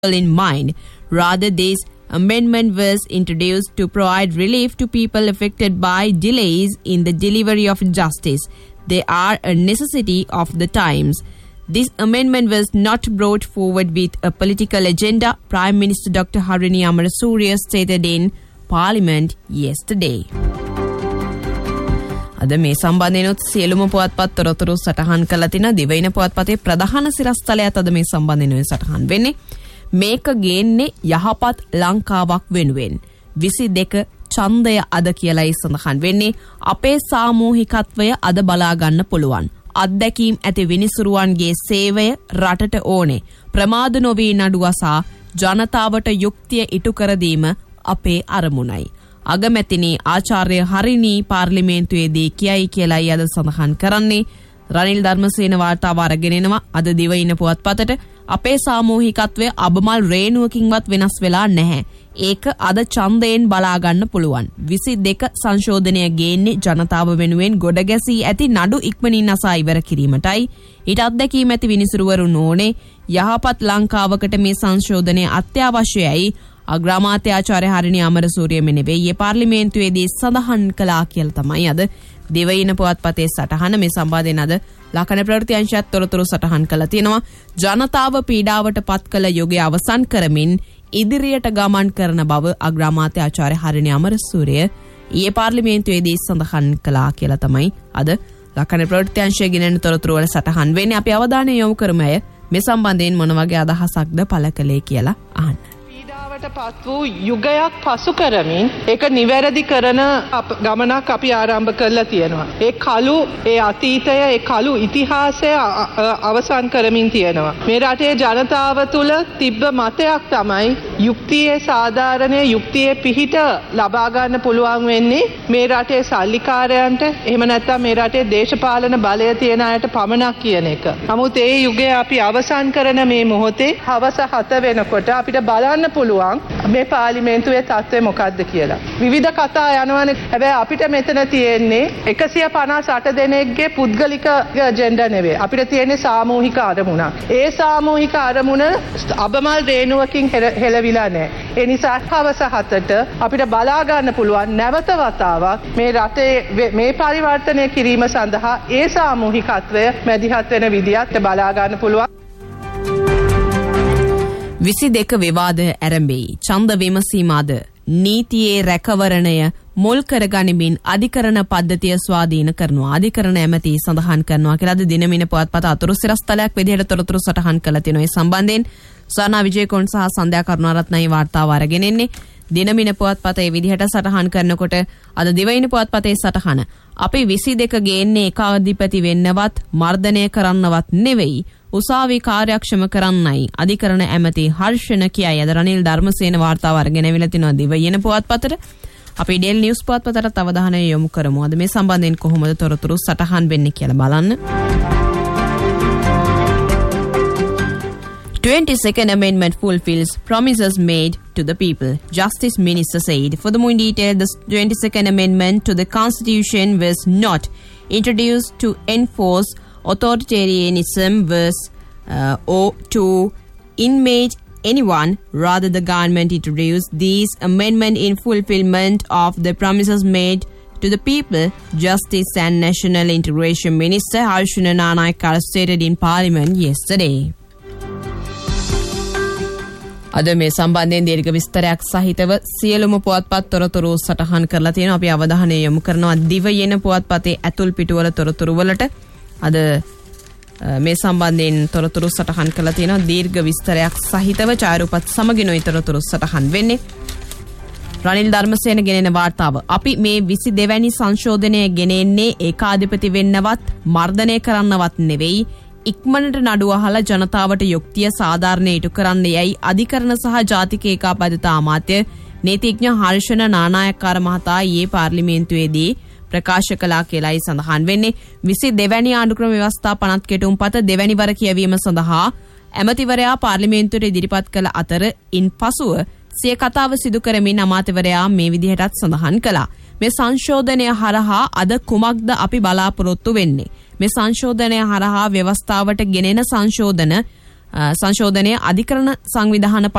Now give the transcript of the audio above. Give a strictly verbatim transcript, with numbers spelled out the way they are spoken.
in mind. Rather, this amendment was introduced to provide relief to people affected by delays in the delivery of justice. They are a necessity of the times. This amendment was not brought forward with a political agenda, Prime Minister Doctor Harini Amarasuriya stated in Parliament yesterday. අද මේ සම්බන්ධයෙන්ුත් සියලුම පුවත්පත් තොරතුරු සටහන් කළා තින දිවයින පුවත්පතේ ප්‍රධාන සිරස්තලයත් අද මේ සම්බන්ධයෙන් සටහන් වෙන්නේ. මේක ගේන්නේ යහපත් ලංකාවක් වෙනුවෙන්. විසි දෙක ඡන්දය අද කියලායි සඳහන් වෙන්නේ. අපේ සාමූහිකත්වය අද බලා ගන්න පුළුවන්. අත්දැකීම් ඇති විනිසුරුවන්ගේ සේවය රටට ඕනේ. ප්‍රමාද නොවී නඩුවසා ජනතාවට යුක්තිය ඉටු කර දීම අපේ අරමුණයි. අගමැතිනි ආචාර්ය හරිනී පාර්ලිමේන්තුවේදී කියයි කියලායි අද සඳහන් කරන්නේ. රනිල් ධර්මසේන වාර්තාව අරගෙන එනවා අද දිවයින පුවත්පතට. අපේ සාමූහිකත්වය අබමල් රේණුවකින්වත් වෙනස් වෙලා නැහැ. ඒක අද ඡන්දයෙන් බලා ගන්න පුළුවන්. විසි දෙක සංශෝධනය ගේන්නේ ජනතාව වෙනුවෙන් ගොඩ ගැසී ඇති නඩු ඉක්මනින් අසා ඉවර කිරීමටයි. ඊට අත්දැකීම් ඇති විනිසුරුවරුන් ඕනේ. යහපත් ලංකාවකට මේ සංශෝධනය අත්‍යවශ්‍යයි. අග්‍රාමාත්‍ය ආචාර්ය හරිනී අමරසූරිය මෙනෙවෙයි පාර්ලිමේන්තුවේදී සඳහන් කළා කියලා තමයි අද දිවයින පුවත්පතේ සටහන. මේ සම්බන්ධයෙන් අද ලකන ප්‍රවෘත්ති අංශයත් තොරතුරු සටහන් කළා තියෙනවා. ජනතාව පීඩාවට පත් කළ යුගය අවසන් කරමින් ඉදිරියට ගමන් කරන බව අග්‍රාමාත්‍ය ආචාර්ය හරිනී අමරසූරිය ඊයේ පාර්ලිමේන්තුවේදී සඳහන් කළා කියලා තමයි අද ලකන ප්‍රවෘත්ති අංශයේ ගෙනෙන තොරතුරු වල සටහන් වෙන්නේ. අපි අවධානය යොමු කරමු අය මේ සම්බන්ධයෙන් මොන වගේ අදහසක්ද පළ කළේ කියලා අහන්න. පත් වූ යුගයක් පසු කරමින් ඒක නිවැරදි කරන ගමනක් අපි ආරම්භ කරලා තියෙනවා. ඒ කලු ඒ අතීතය ඒ කලු ඉතිහාසය අවසන් කරමින් තියෙනවා. මේ රටේ ජනතාව තුළ තිබ්බ මතයක් තමයි යුක්තියේ සාධාරණයේ යුක්තියේ පිහිට ලබා ගන්න පුළුවන් වෙන්නේ මේ රටේ සල්ලිකාරයන්ට එහෙම නැත්නම් මේ රටේ දේශපාලන බලය තියෙන අයට පමණක් කියන එක. නමුත් ඒ යුගය අපි අවසන් කරන මේ මොහොතේ හවස හත වෙනකොට අපිට බලන්න පුළුවන් මේ පාර්ලිමේන්තුවේ තත්ත්වය මොකක්ද කියලා. විවිධ කතා යනවනේ. හැබැයි අපිට මෙතන තියෙන්නේ එකසිය පනස් අට දෙනෙක්ගේ පුද්ගලික ඇජෙන්ඩා නෙවෙයි. අපිට තියෙන්නේ සාමූහික අරමුණක්. ඒ සාමූහික අරමුණ අබමල් රේණුවකින් හෙලවිලා නැහැ. ඒ නිසා හවස හතට අපිට බලා ගන්න පුළුවන් නැවත වතාවක් මේ රටේ මේ පරිවර්තනය කිරීම සඳහා ඒ සාමූහිකත්වය මැදිහත් වෙන විදිහට බලා ගන්න පුළුවන්. විසි දෙක විවාදය ඇරඹෙයි. ඡන්ද විමසීම අද නීතියේ රැකවරණය මුල් කරගනිමින් අධිකරණ පද්ධතිය ස්වාධීන කරනවා. අධිකරණ ඇමති සඳහන් කරනවා කියලා අද දිනමින පුවත්පත අතුරු සිරස්තලයක් විදිහට තොරතුරු සටහන් කළා තියෙනවා. ඒ සම්බන්ධයෙන් සානා විජේකොන් සහ සන්ධ්‍යා කරුණාරත්නයි වාර්තාව අරගෙන එන්නේ. දිනමින පුවත්පත ඒ විදිහට සටහන් කරනකොට අද දිවයින පුවත්පතේ සටහන අපි විසි දෙක ගේන්නේ ඒකාධිපති වෙන්නවත් මර්ධනය කරන්නවත් නෙවෙයි. උසාවි කාර්යක්ෂම කරන්නයි අධිකරණ ඇමති හර්ෂණ කියයි. අද රනිල් ධර්මසේන වාර්තාව අරගෙන ඇවිල්ලා තිනවා දිවයින පුවත්පතට. අපි ඩෙල් නිවුස් පුවත්පතට අවධානය යොමු කරමු. අද මේ සම්බන්ධයෙන් කොහොමද තොරතුරු සටහන් වෙන්නේ කියලා බලන්න. twenty-second Amendment fulfills promises made to the people, Justice Minister said. Furthermore, in detail, the twenty-second Amendment to the Constitution was not introduced to enforce authoritarianism was uh, or to inmate anyone. Rather, the government introduced these amendment in fulfillment of the promises made to the people, Justice and National Integration Minister Harshana Nanayaka stated in Parliament yesterday. අද මේ සම්බන්ධයෙන් දීර්ඝ විස්තරයක් සහිතව සියලුම පුවත්පත් තොරතුරු සටහන් කරලා තියෙනවා. අපි අවධානය යොමු කරනවා දිවයින පුවත්පතේ ඇතුල් පිටුවල තොරතුරු වලට. අද මේ සම්බන්ධයෙන් තොරතුරු සටහන් කළා තියෙනවා දීර්ඝ විස්තරයක් සහිතව ඡායාරූපත් සමගිනුයි තොරතුරු සටහන් වෙන්නේ. රනිල් ධර්මසේන ගෙනෙන වාර්තාව අපි මේ විසි දෙවැනි සංශෝධනය ගෙනෙන්නේ ඒකාධිපති වෙන්නවත් මර්ධනය කරන්නවත් නෙවෙයි. ඉක්මනට නඩුව අහලා ජනතාවට යුක්තිය සාධාරණය ඉටු කරන්න යයි අධිකරණ සහ ජාතික ඒකාබද්ධතා අමාත්‍ය නීතිඥ හර්ෂණ නානායක්කාර මහතා ඊයේ පාර්ලිමේන්තුවේදී ප්‍රකාශ කළා කියලායි සඳහන් වෙන්නේ. විසි දෙවැනි ආණ්ඩුක්‍රම ව්‍යවස්ථා පනත් කෙටුම්පත දෙවැනි වර කියවීම සඳහා ඇමතිවරයා පාර්ලිමේන්තුවට ඉදිරිපත් කළ අතර ඉන් පසුව සිය කතාව සිදු කරමින් අමාත්‍යවරයා මේ විදිහටත් සඳහන් කළා. මේ සංශෝධනය හරහා අද කුමක්ද අපි බලාපොරොත්තු වෙන්නේ? මේ සංශෝධනය හරහා ව්‍යවස්ථාවට ගෙනෙන සංශෝධන සංශෝධනය අධිකරණ සංවිධාන